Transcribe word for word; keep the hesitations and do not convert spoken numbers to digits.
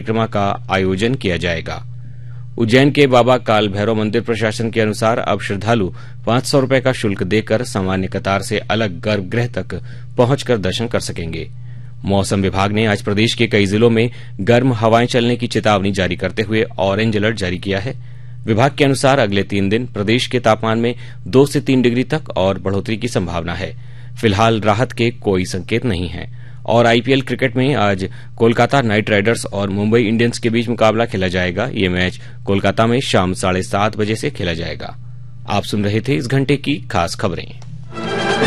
परिक्रमा का आयोजन किया जाएगा। उज्जैन के बाबा काल भैरव मंदिर प्रशासन के अनुसार अब श्रद्धालु पांच सौ रूपये का शुल्क देकर सामान्य कतार से अलग गर्भगृह तक पहुंचकर दर्शन कर सकेंगे। मौसम विभाग ने आज प्रदेश के कई जिलों में गर्म हवाएं चलने की चेतावनी जारी करते हुए ऑरेंज अलर्ट जारी किया है। विभाग के अनुसार अगले तीन दिन प्रदेश के तापमान में दो से तीन डिग्री तक और बढ़ोतरी की संभावना है। फिलहाल राहत के कोई संकेत नहीं है। और आईपीएल क्रिकेट में आज कोलकाता नाइट राइडर्स और मुंबई इंडियंस के बीच मुकाबला खेला जाएगा। ये मैच कोलकाता में शाम साढ़े सात बजे से खेला जाएगा। आप सुन रहे थे इस घंटे की खास खबरें।